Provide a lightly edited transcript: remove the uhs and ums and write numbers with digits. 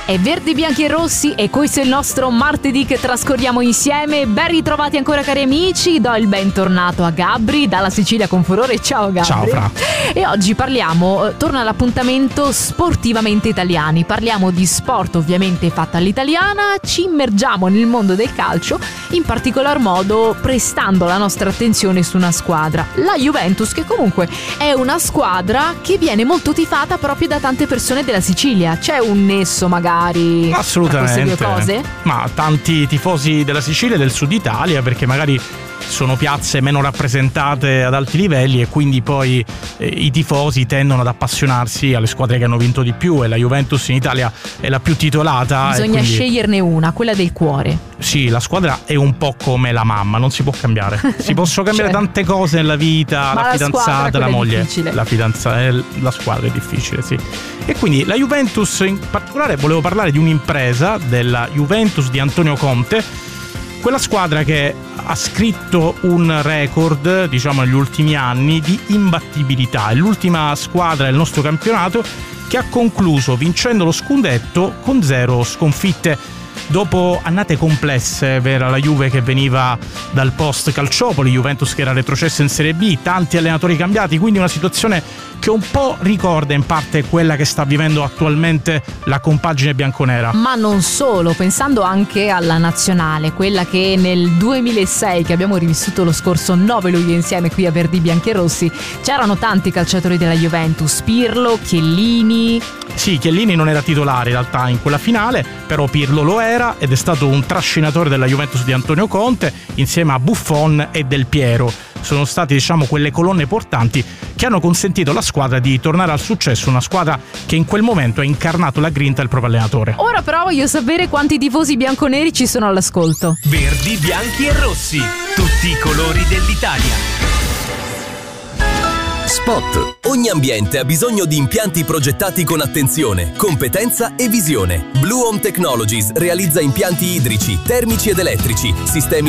È Verdi, Bianchi e Rossi e questo è il nostro martedì che trascorriamo insieme. Ben ritrovati ancora cari amici, do il bentornato a Gabri dalla Sicilia con furore. Ciao Gabri. Ciao Fra. E oggi torna l'appuntamento sportivamente italiani. Parliamo di sport ovviamente fatto all'italiana, ci immergiamo nel mondo del calcio, in particolar modo prestando la nostra attenzione su una squadra, la Juventus, che comunque è una squadra che viene molto tifata proprio da tante persone della Sicilia. C'è un nesso magari? Assolutamente. Tra queste due cose? Ma tanti tifosi della Sicilia e del Sud Italia, perché magari sono piazze meno rappresentate ad alti livelli e quindi poi i tifosi tendono ad appassionarsi alle squadre che hanno vinto di più, e la Juventus in Italia è la più titolata. Bisogna sceglierne una, quella del cuore. Sì, la squadra è un po' come la mamma, non si può cambiare. Si possono cambiare tante cose nella vita, ma la fidanzata, la moglie, la squadra è difficile, sì. E quindi la Juventus, in particolare volevo parlare di un'impresa, della Juventus di Antonio Conte, quella squadra che ha scritto un record, diciamo, negli ultimi anni di imbattibilità. È l'ultima squadra del nostro campionato che ha concluso vincendo lo scudetto con 0 sconfitte. Dopo annate complesse per la Juve che veniva dal post Calciopoli, Juventus che era retrocessa in Serie B, tanti allenatori cambiati, quindi una situazione che un po' ricorda in parte quella che sta vivendo attualmente la compagine bianconera. Ma non solo, pensando anche alla nazionale, quella che nel 2006, che abbiamo rivissuto lo scorso 9 luglio insieme qui a Verdi, Bianchi e Rossi, c'erano tanti calciatori della Juventus, Pirlo, Chiellini. Sì, Chiellini non era titolare in realtà in quella finale, però Pirlo lo era ed è stato un trascinatore della Juventus di Antonio Conte insieme a Buffon e Del Piero. Sono stati, diciamo, quelle colonne portanti che hanno consentito alla squadra di tornare al successo, una squadra che in quel momento ha incarnato la grinta del proprio allenatore. Ora però voglio sapere quanti tifosi bianconeri ci sono all'ascolto. Verdi, Bianchi e Rossi, tutti i colori dell'Italia. Spot. Ogni ambiente ha bisogno di impianti progettati con attenzione, competenza e visione. Blue Home Technologies realizza impianti idrici, termici ed elettrici, sistemi